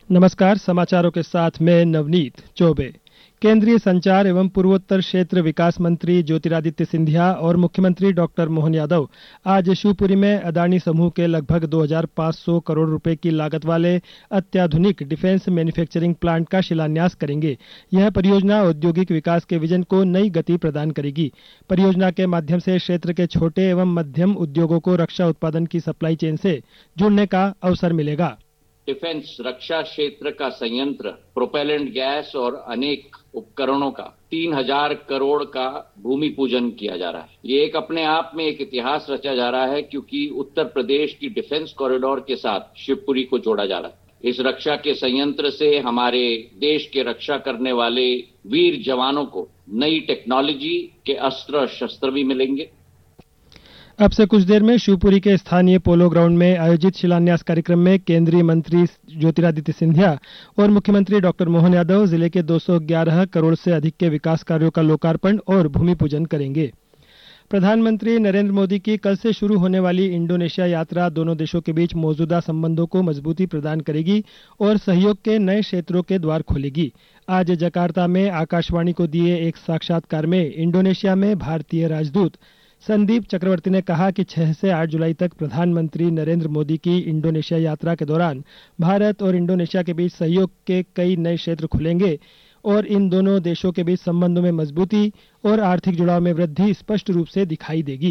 नमस्कार, समाचारों के साथ मैं नवनीत चौबे। केंद्रीय संचार एवं पूर्वोत्तर क्षेत्र विकास मंत्री ज्योतिरादित्य सिंधिया और मुख्यमंत्री डॉक्टर मोहन यादव आज शिवपुरी में अदानी समूह के लगभग 2,500 करोड़ रुपए की लागत वाले अत्याधुनिक डिफेंस मैन्युफैक्चरिंग प्लांट का शिलान्यास करेंगे। यह परियोजना औद्योगिक विकास के विजन को नई गति प्रदान करेगी। परियोजना के माध्यम से क्षेत्र के छोटे एवं मध्यम उद्योगों को रक्षा उत्पादन की सप्लाई चेन से जुड़ने का अवसर मिलेगा। डिफेंस रक्षा क्षेत्र का संयंत्र, प्रोपेलेंट गैस और अनेक उपकरणों का 3,000 करोड़ का भूमि पूजन किया जा रहा है। ये एक अपने आप में एक इतिहास रचा जा रहा है, क्योंकि उत्तर प्रदेश की डिफेंस कॉरिडोर के साथ शिवपुरी को जोड़ा जा रहा है। इस रक्षा के संयंत्र से हमारे देश के रक्षा करने वाले वीर जवानों को नई टेक्नोलॉजी के अस्त्र शस्त्र भी मिलेंगे। अब से कुछ देर में शिवपुरी के स्थानीय पोलो ग्राउंड में आयोजित शिलान्यास कार्यक्रम में केंद्रीय मंत्री ज्योतिरादित्य सिंधिया और मुख्यमंत्री डॉक्टर मोहन यादव जिले के 211 करोड़ से अधिक के विकास कार्यों का लोकार्पण और भूमि पूजन करेंगे। प्रधानमंत्री नरेंद्र मोदी की कल से शुरू होने वाली इंडोनेशिया यात्रा दोनों देशों के बीच मौजूदा संबंधों को मजबूती प्रदान करेगी और सहयोग के नए क्षेत्रों के द्वार खोलेगी। आज जकार्ता में आकाशवाणी को दिए एक साक्षात्कार में इंडोनेशिया में भारतीय राजदूत संदीप चक्रवर्ती ने कहा कि 6 से 8 जुलाई तक प्रधानमंत्री नरेंद्र मोदी की इंडोनेशिया यात्रा के दौरान भारत और इंडोनेशिया के बीच सहयोग के कई नए क्षेत्र खुलेंगे और इन दोनों देशों के बीच संबंधों में मजबूती और आर्थिक जुड़ाव में वृद्धि स्पष्ट रूप से दिखाई देगी।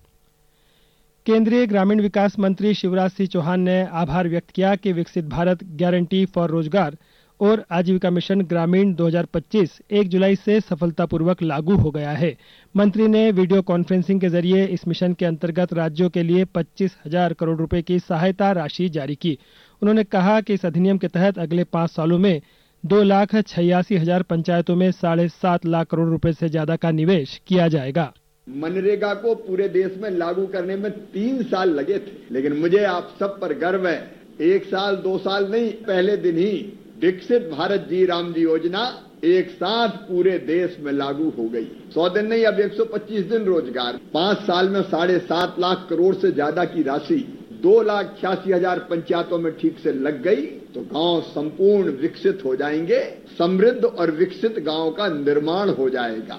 केंद्रीय ग्रामीण विकास मंत्री शिवराज सिंह चौहान ने आभार व्यक्त किया कि विकसित भारत गारंटी फॉर रोजगार और आजीविका मिशन ग्रामीण 2025 1 जुलाई से सफलतापूर्वक लागू हो गया है। मंत्री ने वीडियो कॉन्फ्रेंसिंग के जरिए इस मिशन के अंतर्गत राज्यों के लिए 25,000 करोड़ रुपए की सहायता राशि जारी की। उन्होंने कहा कि इस अधिनियम के तहत अगले 5 सालों में 2,86,000 पंचायतों में 7.5 लाख करोड़ रुपए से ज्यादा का निवेश किया जाएगा। मनरेगा को पूरे देश में लागू करने में 3 साल लगे थे, लेकिन मुझे आप सब पर गर्व है। 1 साल 2 साल नहीं, पहले दिन ही विकसित भारत जी राम जी योजना एक साथ पूरे देश में लागू हो गई। 100 दिन नहीं, अब 125 दिन रोजगार। 5 साल में 7.5 लाख करोड़ से ज्यादा की राशि 2,86,000 पंचायतों में ठीक से लग गई तो गांव संपूर्ण विकसित हो जाएंगे। समृद्ध और विकसित गांव का निर्माण हो जाएगा।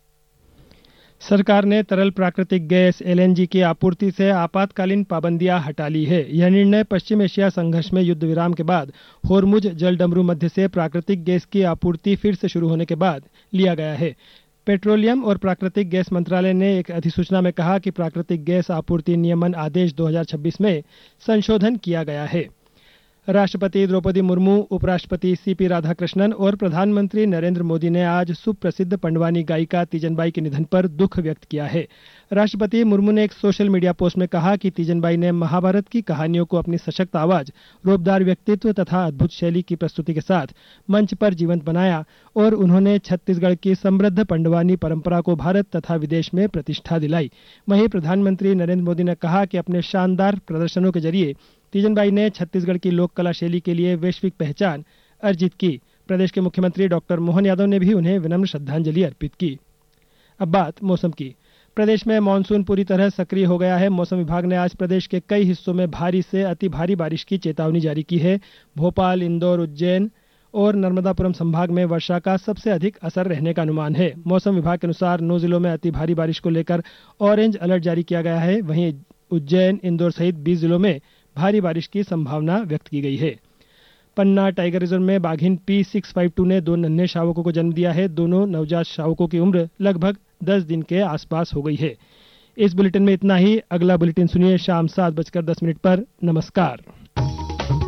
सरकार ने तरल प्राकृतिक गैस एलएनजी की आपूर्ति से आपातकालीन पाबंदियां हटा ली है। यह निर्णय पश्चिम एशिया संघर्ष में युद्ध विराम के बाद होर्मुज जलडमरू मध्य से प्राकृतिक गैस की आपूर्ति फिर से शुरू होने के बाद लिया गया है। पेट्रोलियम और प्राकृतिक गैस मंत्रालय ने एक अधिसूचना में कहा कि प्राकृतिक गैस आपूर्ति नियमन आदेश 2026 में संशोधन किया गया है। राष्ट्रपति द्रौपदी मुर्मू, उपराष्ट्रपति सीपी राधाकृष्णन और प्रधानमंत्री नरेंद्र मोदी ने आज सुप्रसिद्ध पंडवानी गायिका तीजनबाई के निधन पर दुख व्यक्त किया है। राष्ट्रपति मुर्मू ने एक सोशल मीडिया पोस्ट में कहा कि तीजनबाई ने महाभारत की कहानियों को अपनी सशक्त आवाज, रोबदार व्यक्तित्व तथा अद्भुत शैली की प्रस्तुति के साथ मंच पर जीवंत बनाया और उन्होंने छत्तीसगढ़ की समृद्ध पंडवानी परंपरा को भारत तथा विदेश में प्रतिष्ठा दिलाई। वहीं प्रधानमंत्री नरेंद्र मोदी ने कहा कि अपने शानदार प्रदर्शनों के जरिए तीजनबाई ने छत्तीसगढ़ की लोक कला शैली के लिए वैश्विक पहचान अर्जित की। प्रदेश के मुख्यमंत्री डॉक्टर मोहन यादव ने भी उन्हें विनम्र श्रद्धांजलि अर्पित की। अब बात मौसम की। प्रदेश में मानसून पूरी तरह सक्रिय हो गया है। मौसम विभाग ने आज प्रदेश के कई हिस्सों में भारी से अति भारी बारिश की चेतावनी जारी की है। भोपाल, इंदौर, उज्जैन और नर्मदापुरम संभाग में वर्षा का सबसे अधिक असर रहने का अनुमान है। मौसम विभाग के अनुसार 9 जिलों में अति भारी बारिश को लेकर ऑरेंज अलर्ट जारी किया गया है। वहीं उज्जैन, इंदौर सहित 20 जिलों में भारी बारिश की संभावना व्यक्त की गई है। पन्ना टाइगर रिजर्व में बाघिन P652 ने 2 नन्हे शावकों को जन्म दिया है। दोनों नवजात शावकों की उम्र लगभग 10 दिन के आसपास हो गई है। इस बुलेटिन में इतना ही। अगला बुलेटिन सुनिए शाम 7:10 पर। नमस्कार।